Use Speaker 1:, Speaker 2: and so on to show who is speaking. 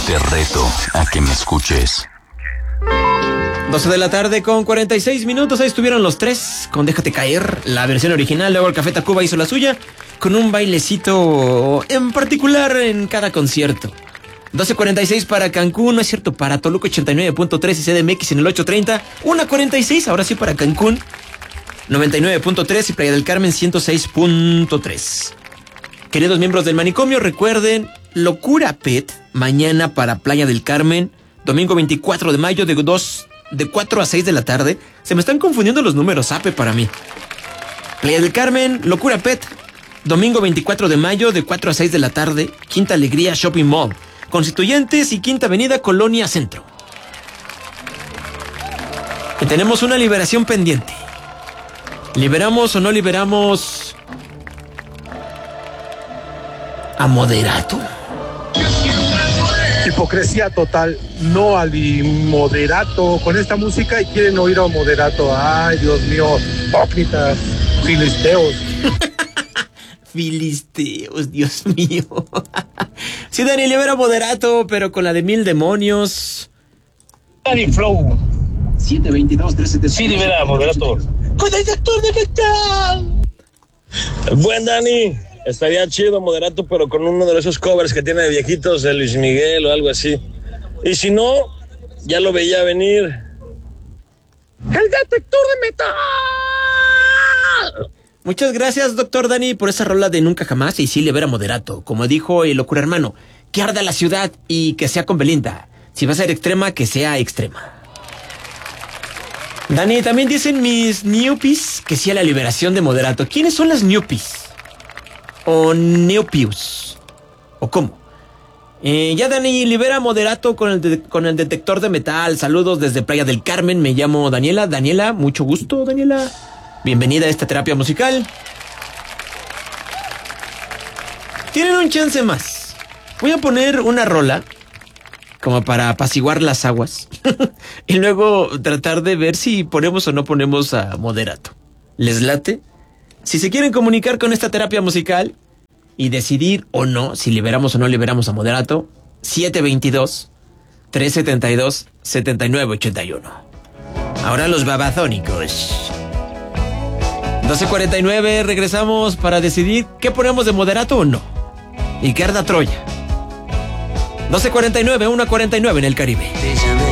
Speaker 1: Te reto a que me escuches.
Speaker 2: 12 de la tarde con 46 minutos. Ahí estuvieron los tres con Déjate Caer, la versión original. Luego el Café Tacuba hizo la suya con un bailecito en particular en cada concierto. 12:46 para Cancún, no es cierto, para Toluca 89.3 y CDMX en el 830. 1:46, ahora sí para Cancún 99.3 y Playa del Carmen 106.3. Queridos miembros del manicomio, recuerden Locura Pet mañana para Playa del Carmen, domingo 24 de mayo de 4 a 6 de la tarde. Se me están confundiendo los números, ape para mí. Playa del Carmen, Locura Pet, domingo 24 de mayo de 4 a 6 de la tarde, Quinta Alegría Shopping Mall, Constituyentes y Quinta Avenida Colonia Centro. Y tenemos una liberación pendiente. ¿Liberamos o no liberamos a Moderato?
Speaker 3: Hipocresía total, no al Moderato con esta música y quieren oír a Moderato. Ay, Dios mío, hipócritas, filisteos.
Speaker 2: Filisteos, Dios mío. Sí, Dani, libera Moderato, pero con la de 1000 demonios.
Speaker 4: Dani Flow.
Speaker 5: 722-375.
Speaker 4: Sí, libera Moderato.
Speaker 2: ¡Con el Doctor de Metal!
Speaker 4: Buen Dani. Estaría chido Moderato, pero con uno de esos covers que tiene de viejitos de Luis Miguel o algo así. Y si no, ya lo veía venir. ¡El detector de metal!
Speaker 2: Muchas gracias, doctor Dani, por esa rola de Nunca Jamás. Y sí, libera Moderato. Como dijo el Locura Hermano, que arda la ciudad y que sea con Belinda. Si va a ser extrema, que sea extrema. Dani, también dicen mis newpies que sí a la liberación de Moderato. ¿Quiénes son las newpies? ¿O neopius? ¿O cómo? Ya Dani, libera Moderato con el detector de metal. Saludos desde Playa del Carmen. Me llamo Daniela. Daniela, mucho gusto, Daniela. Bienvenida a esta terapia musical. Tienen un chance más. Voy a poner una rola como para apaciguar las aguas y luego tratar de ver si ponemos o no ponemos a Moderato. ¿Les late? Si se quieren comunicar con esta terapia musical y decidir o no si liberamos o no liberamos a Moderato, 722-372-7981. Ahora los babazónicos. 12:49, regresamos para decidir qué ponemos de Moderato o no. Y que arda Troya. 12:49, 1:49 en el Caribe.